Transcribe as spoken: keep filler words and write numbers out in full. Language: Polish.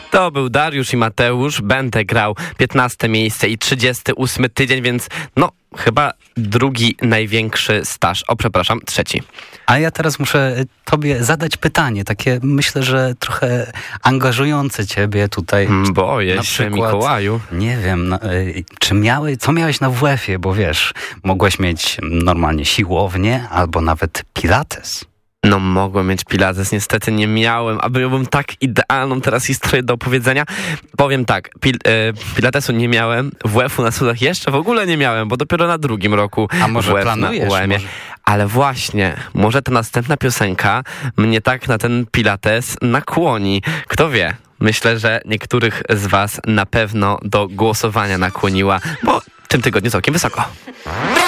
To był Dariusz i Mateusz. Będę grał piętnaste miejsce i trzydziesty ósmy tydzień, więc no chyba drugi największy staż. O, przepraszam, trzeci. A ja teraz muszę tobie zadać pytanie, takie myślę, że trochę angażujące ciebie tutaj. Boję na się, przykład, Mikołaju. Nie wiem, no, czy miałeś, co miałeś na W F-ie, bo wiesz, mogłeś mieć normalnie siłownię albo nawet pilates. No mogłem mieć pilates, niestety nie miałem, a byłbym tak idealną teraz historię do opowiedzenia. Powiem tak, pil, e, pilatesu nie miałem, W F-u na studiach jeszcze w ogóle nie miałem, bo dopiero na drugim roku A może W F planujesz? na U E M-ie. Może... Ale właśnie, może ta następna piosenka mnie tak na ten pilates nakłoni. Kto wie? Myślę, że niektórych z was na pewno do głosowania nakłoniła, bo w tym tygodniu całkiem wysoko.